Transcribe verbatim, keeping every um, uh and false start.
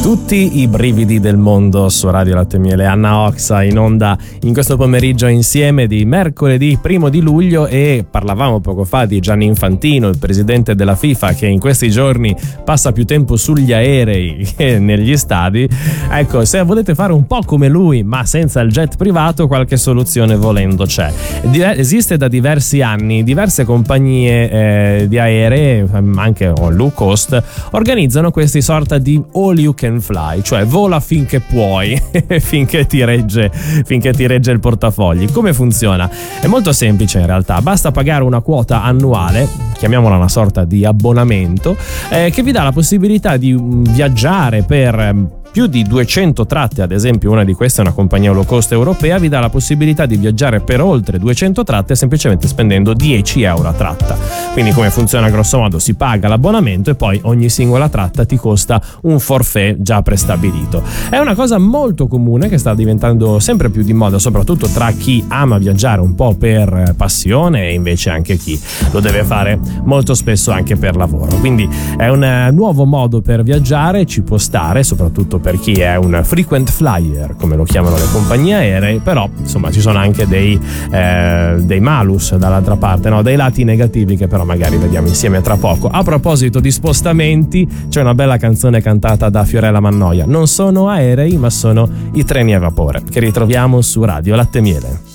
Tutti i brividi del mondo su Radio Latte e Miele. Anna Oxa in onda in questo pomeriggio insieme di mercoledì primo di luglio, e parlavamo poco fa di Gianni Infantino, il presidente della FIFA, che in questi giorni passa più tempo sugli aerei che negli stadi. Ecco, se volete fare un po' come lui ma senza il jet privato, qualche soluzione volendo c'è. Esiste da diversi anni, diverse compagnie eh, di aeree, anche o low cost, organizzano questi sorta di all you can fly, cioè vola finché puoi finché ti regge finché ti regge il portafogli. Come funziona? È molto semplice in realtà, basta pagare una quota annuale, chiamiamola una sorta di abbonamento, eh, che vi dà la possibilità di viaggiare per eh, più di duecento tratte. Ad esempio, una di queste è una compagnia low cost europea, vi dà la possibilità di viaggiare per oltre duecento tratte semplicemente spendendo dieci euro a tratta. Quindi come funziona grosso modo? Si paga l'abbonamento e poi ogni singola tratta ti costa un forfait già prestabilito. È una cosa molto comune che sta diventando sempre più di moda, soprattutto tra chi ama viaggiare un po' per passione e invece anche chi lo deve fare molto spesso anche per lavoro. Quindi è un nuovo modo per viaggiare, ci può stare, soprattutto per chi è un frequent flyer, come lo chiamano le compagnie aeree, però insomma ci sono anche dei, eh, dei malus dall'altra parte, no? Dei lati negativi che però magari vediamo insieme tra poco. A proposito di spostamenti, c'è una bella canzone cantata da Fiorella Mannoia, non sono aerei ma sono i treni a vapore, che ritroviamo su Radio Latte e Miele.